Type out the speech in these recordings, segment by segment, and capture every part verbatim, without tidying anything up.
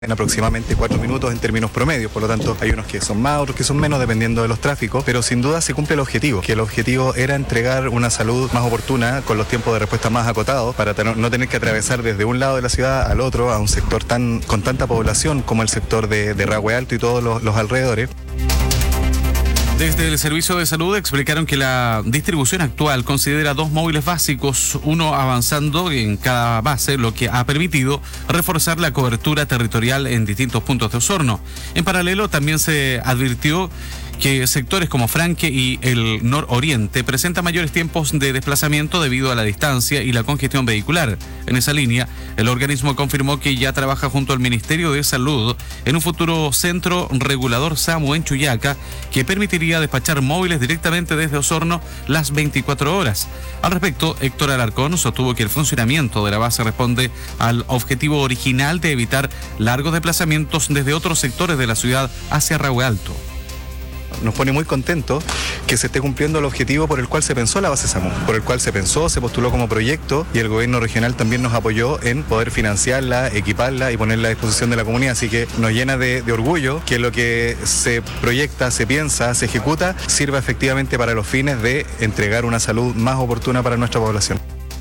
en aproximadamente cuatro minutos en términos promedios, por lo tanto hay unos que son más, otros que son menos dependiendo de los tráficos, pero sin duda se cumple el objetivo, que el objetivo era entregar una salud más oportuna con los tiempos de respuesta más acotados para no tener que atravesar desde un lado de la ciudad al otro a un sector tan con tanta población como el sector de, de Rahue Alto y todos los, los alrededores. Desde el Servicio de Salud explicaron que la distribución actual considera dos móviles básicos, uno avanzando en cada base, lo que ha permitido reforzar la cobertura territorial en distintos puntos de Osorno. En paralelo, también se advirtió que sectores como Franque y el nororiente presentan mayores tiempos de desplazamiento debido a la distancia y la congestión vehicular. En esa línea, el organismo confirmó que ya trabaja junto al Ministerio de Salud en un futuro centro regulador SAMU en Chuyaca que permitiría despachar móviles directamente desde Osorno las veinticuatro horas. Al respecto, Héctor Alarcón sostuvo que el funcionamiento de la base responde al objetivo original de evitar largos desplazamientos desde otros sectores de la ciudad hacia Rahue Alto. Nos pone muy contentos que se esté cumpliendo el objetivo por el cual se pensó la base SAMU, por el cual se pensó, se postuló como proyecto y el gobierno regional también nos apoyó en poder financiarla, equiparla y ponerla a disposición de la comunidad. Así que nos llena de, de orgullo que lo que se proyecta, se piensa, se ejecuta, sirva efectivamente para los fines de entregar una salud más oportuna para nuestra población.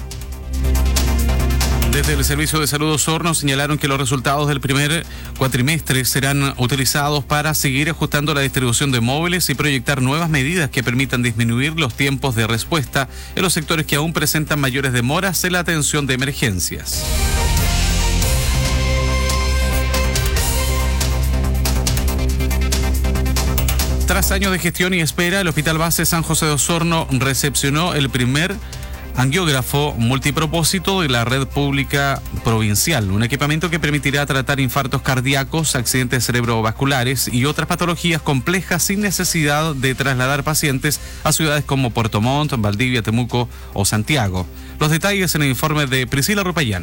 Desde el Servicio de Salud Osorno señalaron que los resultados del primer cuatrimestre serán utilizados para seguir ajustando la distribución de móviles y proyectar nuevas medidas que permitan disminuir los tiempos de respuesta en los sectores que aún presentan mayores demoras en la atención de emergencias. Tras años de gestión y espera, el Hospital Base San José de Osorno recepcionó el primer angiógrafo multipropósito de la red pública provincial, un equipamiento que permitirá tratar infartos cardíacos, accidentes cerebrovasculares y otras patologías complejas sin necesidad de trasladar pacientes a ciudades como Puerto Montt, Valdivia, Temuco o Santiago. Los detalles en el informe de Priscila Rupayán.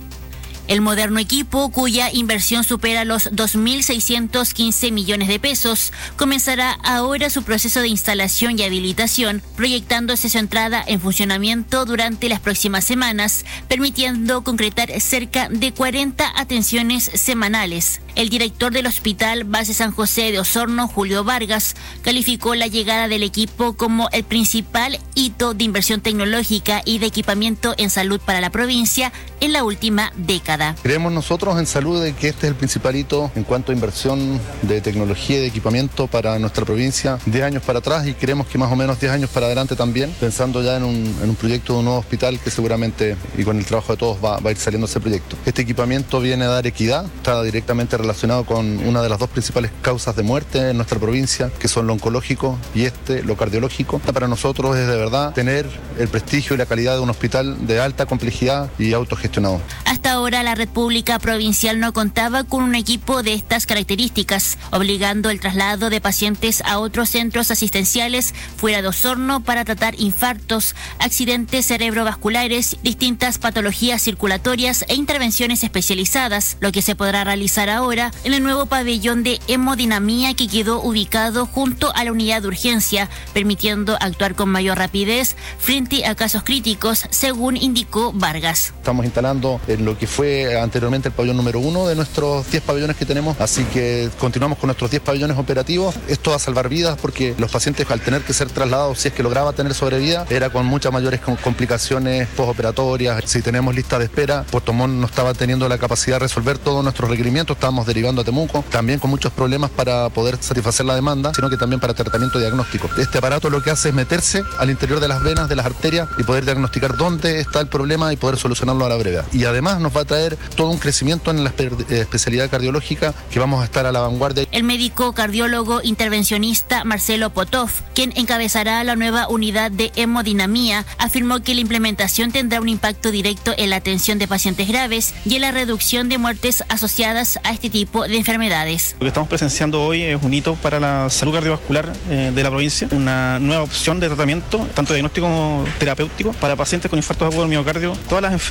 El moderno equipo, cuya inversión supera los dos mil seiscientos quince millones de pesos, comenzará ahora su proceso de instalación y habilitación, proyectándose su entrada en funcionamiento durante las próximas semanas, permitiendo concretar cerca de cuarenta atenciones semanales. El director del Hospital Base San José de Osorno, Julio Vargas, calificó la llegada del equipo como el principal hito de inversión tecnológica y de equipamiento en salud para la provincia en la última década. Creemos nosotros en salud de que este es el principal hito en cuanto a inversión de tecnología y de equipamiento para nuestra provincia, diez años para atrás y creemos que más o menos diez años para adelante también, pensando ya en un, en un proyecto de un nuevo hospital que seguramente y con el trabajo de todos va, va a ir saliendo ese proyecto. Este equipamiento viene a dar equidad, está directamente relacionado con una de las dos principales causas de muerte en nuestra provincia, que son lo oncológico y este, lo cardiológico. Para nosotros es de verdad tener el prestigio y la calidad de un hospital de alta complejidad y autogestionado. Hasta ahora la red pública provincial no contaba con un equipo de estas características, obligando el traslado de pacientes a otros centros asistenciales fuera de Osorno para tratar infartos, accidentes cerebrovasculares, distintas patologías circulatorias e intervenciones especializadas, lo que se podrá realizar ahora en el nuevo pabellón de hemodinamía que quedó ubicado junto a la unidad de urgencia, permitiendo actuar con mayor rapidez frente a casos críticos, según indicó Vargas. Estamos instalando en lo que fue anteriormente el pabellón número uno de nuestros diez pabellones que tenemos, así que continuamos con nuestros diez pabellones operativos. Esto va a salvar vidas porque los pacientes, al tener que ser trasladados, si es que lograba tener sobrevida, era con muchas mayores complicaciones postoperatorias. Si tenemos lista de espera, Puerto Montt no estaba teniendo la capacidad de resolver todos nuestros requerimientos, estábamos derivando a Temuco, también con muchos problemas para poder satisfacer la demanda, sino que también para tratamiento diagnóstico. Este aparato lo que hace es meterse al interior de las venas, de las arterias y poder diagnosticar dónde está el problema y poder solucionarlo a la brevedad. Y además nos va a traer todo un crecimiento en la especialidad cardiológica que vamos a estar a la vanguardia. El médico cardiólogo intervencionista Marcelo Potov, quien encabezará la nueva unidad de hemodinamía, afirmó que la implementación tendrá un impacto directo en la atención de pacientes graves y en la reducción de muertes asociadas a este tipo de enfermedades. Lo que estamos presenciando hoy es un hito para la salud cardiovascular eh, de la provincia, una nueva opción de tratamiento, tanto diagnóstico como terapéutico, para pacientes con infartos agudos del miocardio. Todas las enfermedades y las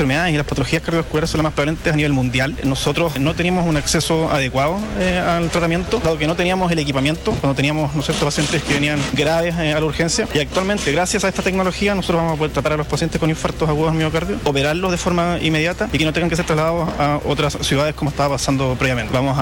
las patologías cardiovasculares son las más prevalentes a nivel mundial. Nosotros no teníamos un acceso adecuado eh, al tratamiento, dado que no teníamos el equipamiento, cuando teníamos, ¿no es cierto?, pacientes que venían graves eh, a la urgencia. Y actualmente, gracias a esta tecnología, nosotros vamos a poder tratar a los pacientes con infartos agudos al miocardio, operarlos de forma inmediata y que no tengan que ser trasladados a otras ciudades como estaba pasando previamente. Vamos a